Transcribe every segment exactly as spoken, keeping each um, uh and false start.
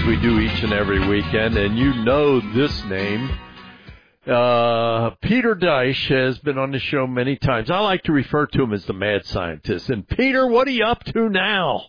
as we do each and every weekend, and you know this name. Uh, Peter Deich has been on the show many times. I like to refer to him as the mad scientist. And Peter, what are you up to now?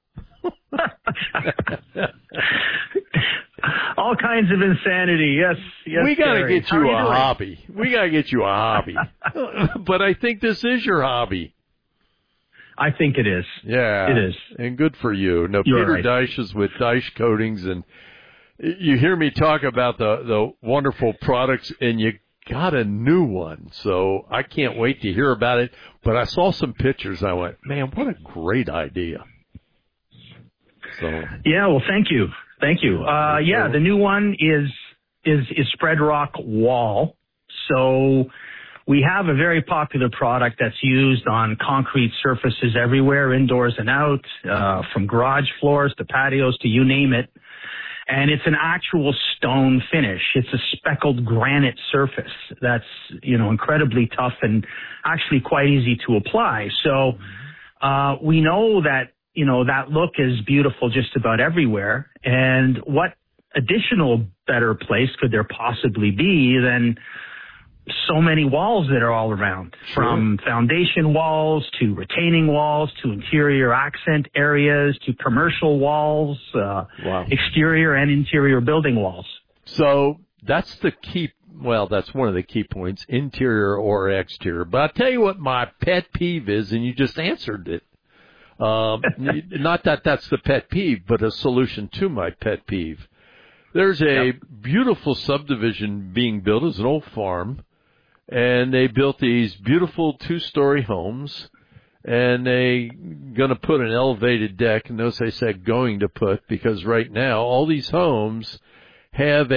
All kinds of insanity. Yes, yes. We got to Gary. get you, you a doing? hobby. We got to get you a hobby. But I think this is your hobby. I think it is. Yeah. It is. And good for you. No, You're Peter right. Deich is with Deich Coatings, and you hear me talk about the, the wonderful products, and you got a new one. So I can't wait to hear about it. But I saw some pictures. And I went, man, what a great idea. So Yeah, well, thank you. Thank you. Uh, yeah, the new one is, is, is Spread Rock Wall. So we have a very popular product that's used on concrete surfaces everywhere, indoors and out, uh, from garage floors to patios to you name it. And it's an actual stone finish. It's a speckled granite surface that's, you know, incredibly tough and actually quite easy to apply. So, uh, we know that, you know, that look is beautiful just about everywhere. And what additional better place could there possibly be than so many walls that are all around, Sure. from foundation walls to retaining walls to interior accent areas to commercial walls, uh, wow. exterior and interior building walls. So that's the key. Well, that's one of the key points, interior or exterior. But I'll tell you what my pet peeve is, and you just answered it. Um, not that that's the pet peeve, but a solution to my pet peeve. There's a yep. beautiful subdivision being built as an old farm, and they built these beautiful two-story homes, and they going to put an elevated deck. And notice I said going to put, because right now all these homes have